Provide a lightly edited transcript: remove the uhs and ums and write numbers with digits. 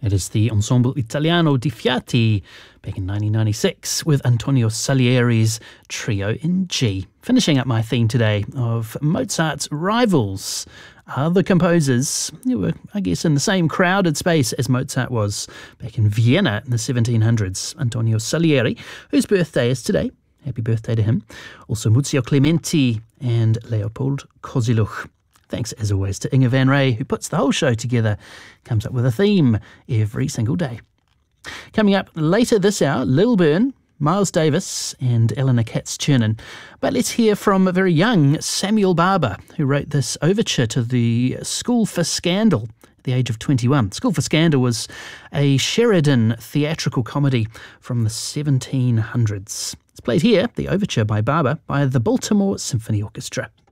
It is the Ensemble Italiano di Fiati back in 1996 with Antonio Salieri's Trio in G. Finishing up my theme today of Mozart's rivals, other composers who were, I guess, in the same crowded space as Mozart was back in Vienna in the 1700s. Antonio Salieri, whose birthday is today. Happy birthday to him. Also Muzio Clementi and Leopold Kozeluch. Thanks, as always, to Inga Van Ray, who puts the whole show together, comes up with a theme every single day. Coming up later this hour, Lil Byrne, Miles Davis and Eleanor Katz-Chernin. But let's hear from a very young Samuel Barber, who wrote this overture to the School for Scandal at the age of 21. School for Scandal was a Sheridan theatrical comedy from the 1700s. It's played here, the overture by Barber, by the Baltimore Symphony Orchestra.